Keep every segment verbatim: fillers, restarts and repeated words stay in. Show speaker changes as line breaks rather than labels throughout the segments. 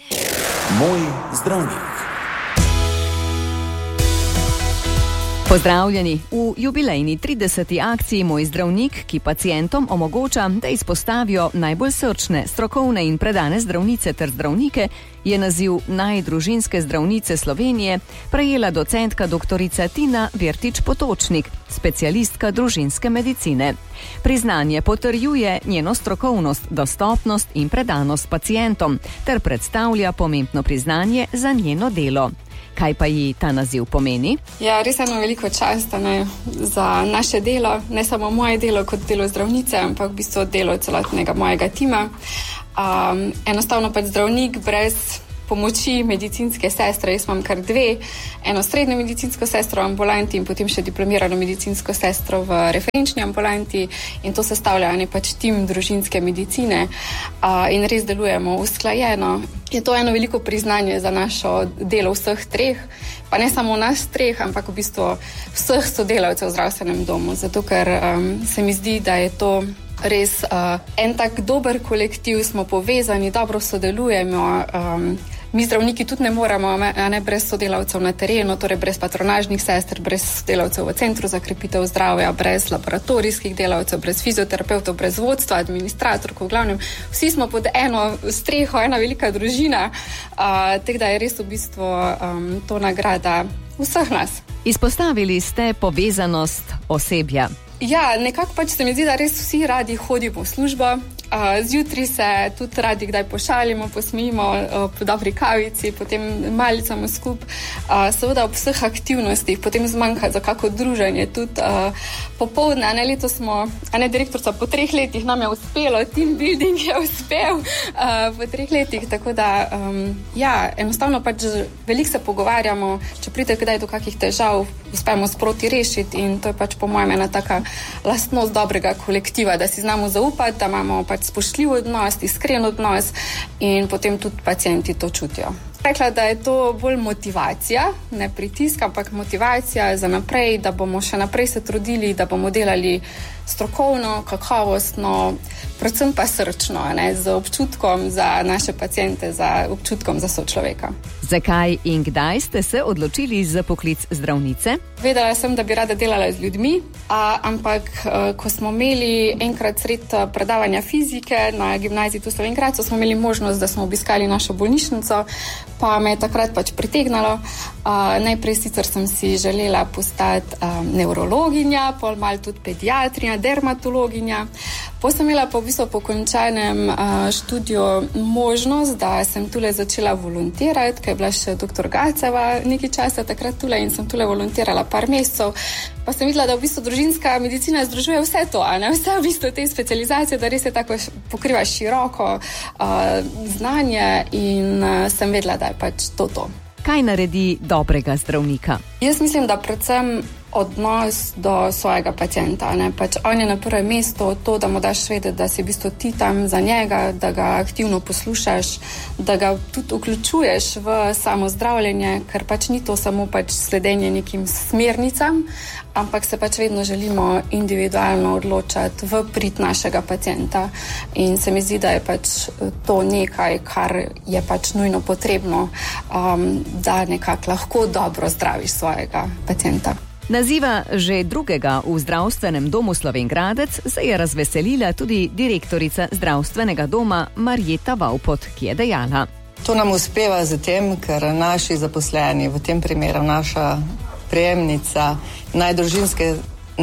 Moj zdravnik.
Pozdravljeni v jubilejni trideseti akciji Moj zdravnik, ki pacientom omogoča, da izpostavijo najbolj srčne, strokovne in predane zdravnice ter zdravnike, je naziv najdružinske zdravnice Slovenije prejela docentka doktorica Tina Vertič-Potočnik, specialistka družinske medicine. Priznanje potrjuje njeno strokovnost, dostopnost in predanost pacientom ter predstavlja pomembno priznanje za njeno delo. Kaj pa ji ta naziv pomeni?
Ja, res eno veliko čast ne, za naše delo, ne samo moje delo kot delo zdravnice, ampak v bistvu delo celotnega mojega tima. Um, enostavno pač zdravnik brez pomoči medicinske sestre, jaz imam kar dve, eno srednjo medicinsko sestro v ambulanti in potem še diplomirano medicinsko sestro v referenčni ambulanti in to sestavlja ne pač tim družinske medicine uh, in res delujemo usklajeno. Je to eno veliko priznanje za našo delo vseh treh, pa ne samo nas treh, ampak v bistvu vseh sodelavcev v zdravstvenem domu, zato ker um, se mi zdi, da je to res uh, en tak dober kolektiv, smo povezani, dobro sodelujemo. Um, Mi zdravniki tudi ne moramo, a ne brez sodelavcev na terenu, torej brez patronažnih sester, brez sodelavcev v centru za krepitev zdravja, brez laboratorijskih delavcev, brez fizioterapeutov, brez vodstva, administratorkov, v glavnem. Vsi smo pod eno streho, ena velika družina, uh, tako da je res v bistvu um, to nagrada vseh nas.
Izpostavili ste povezanost osebja.
Ja, nekako pač se mi zdi, da res vsi radi hodimo v službo. Uh, zjutraj se tudi radi kdaj pošalimo, posmijimo uh, po dobri kavici, potem malicamo skup. Uh, seveda ob vseh aktivnostih, potem zmanjka za kako druženje. Tudi uh, popoldne, a ne leto smo, a ne direktorica, po treh letih nam je uspelo, team building je uspel uh, po treh letih, tako da um, ja, enostavno pač veliko se pogovarjamo, če pride kdaj do kakih težav, uspemo sproti rešiti in to je pač po mojem ena taka lastnost dobrega kolektiva, da si znamo zaupati, da imamo pač spoštljiv odnos, iskren odnos in potem tudi pacienti to čutijo. Rekla, da je to bolj motivacija, ne pritisk, ampak motivacija za naprej, da bomo še naprej se trudili, da bomo delali strokovno, kakovostno, predvsem pa srčno, ne, z občutkom za naše paciente, za občutkom za sočloveka.
Zakaj in kdaj ste se odločili za poklic zdravnice?
Vedela sem, da bi rada delala z ljudmi, a, ampak a, ko smo imeli enkrat sred predavanja fizike na gimnaziji tu v Slovenj Gradcu, smo imeli možnost, da smo obiskali našo bolnišnico, pa me je takrat pač pritegnalo. A, najprej sicer sem si želela postati a, nevrologinja, pol malo tudi pediatrinja, dermatologinja. Potem sem imela po v bistvu po končanem a, študiju možnost, da sem tule začela volontirati, ker je bila še doktor Gaceva nekaj časa takrat tule in sem tule volontirala par mesecev. Pa sem videla, da v bistvu družinska medicina združuje vse to, a ne vse v bistvu te specializacije, da res je tako pokriva široko a, znanje in a, sem vedela, da je pač to to.
Kaj naredi dobrega zdravnika?
Jaz mislim, da predvsem odnos do svojega pacienta. Ne? Pač on je na prvem mestu, to, da mu daš vedeti, da si v bistvu ti tam za njega, da ga aktivno poslušaš, da ga tudi vključuješ v samo zdravljenje, ker pač ni to samo pač sledenje nekim smernicam, ampak se pač vedno želimo individualno odločati v prid našega pacienta. In se mi zdi, da je pač to nekaj, kar je pač nujno potrebno, um, da nekako lahko dobro zdraviš svojega pacienta.
Naziva že drugega v zdravstvenem domu Slovenj Gradec se je razveselila tudi direktorica zdravstvenega doma Marjeta Vaupot, ki je dejala.
To nam uspeva zatem, ker naši zaposleni, v tem primeru naša prejemnica, najdružinske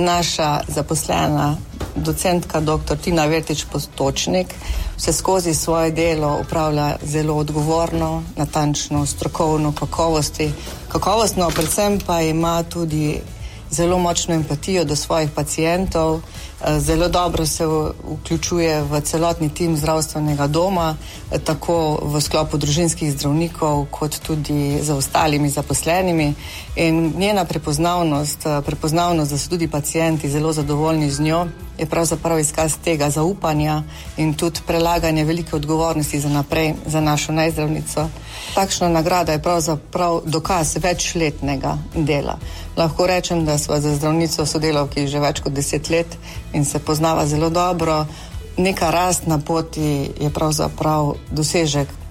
naša zaposlena, docentka doktor Tina Vertič-Potočnik, vse skozi svoje delo upravlja zelo odgovorno, natančno, strokovno, kakovosti. Kakovostno, predvsem pa ima tudi zelo močno empatijo do svojih pacientov, zelo dobro se vključuje v celotni tim zdravstvenega doma, tako v sklopu družinskih zdravnikov, kot tudi za ostalimi zaposlenimi. In njena prepoznavnost, prepoznavnost, da so tudi pacienti zelo zadovoljni z njo, je pravzaprav izkaz tega zaupanja in tudi prelaganje velike odgovornosti za naprej, za našo najzdravnico. Takšna nagrada je pravzaprav dokaz večletnega dela. Lahko rečem, da sva za zdravnico sodelavki že več kot deset let in se poznava zelo dobro. Neka rast na poti je pravzaprav dosežek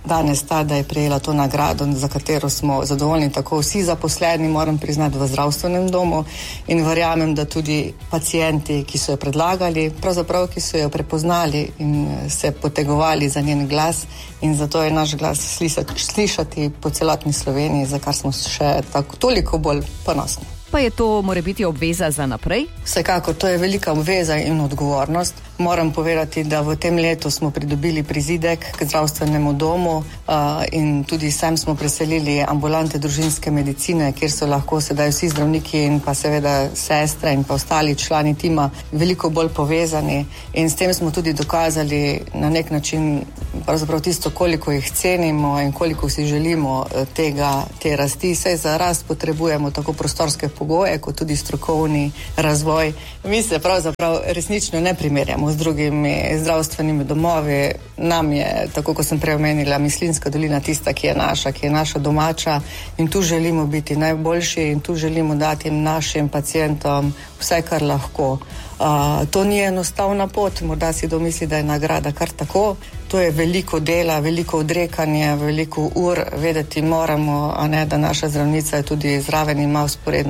danes ta, da je prejela to nagrado, za katero smo zadovoljni tako vsi zaposleni, moram priznati, v zdravstvenem domu, in verjamem, da tudi pacienti, ki so jo predlagali, pravzaprav, ki so jo prepoznali in se potegovali za njen glas, in zato je naš glas slišati, slišati po celotni Sloveniji, za kar smo še tako, toliko bolj ponosni.
Pa je to mora biti obveza za naprej?
Vsekakor, to je velika obveza in odgovornost. Moram povedati, da v tem letu smo pridobili prizidek k zdravstvenemu domu uh, in tudi sem smo preselili ambulante družinske medicine, kjer so lahko sedaj vsi zdravniki in pa seveda sestre in pa ostali člani tima veliko bolj povezani, in s tem smo tudi dokazali na nek način pravzaprav tisto, koliko jih cenimo in koliko si želimo tega, te rasti. Saj za rast potrebujemo tako prostorske pogoje, kot tudi strokovni razvoj. Mi se pravzaprav resnično ne primerjamo z drugimi zdravstvenimi domovi. Nam je, tako kot sem prej omenila, Mislinjska dolina tista, ki je naša, ki je naša domača, in tu želimo biti najboljši in tu želimo dati našim pacientom vse, kar lahko. Uh, to ni enostavna pot, morda si domisli, da je nagrada kar tako. To je veliko dela, veliko odrekanja, veliko ur, vedeti moramo, a ne, da naša zdravnica je tudi zraven, ima vzporedno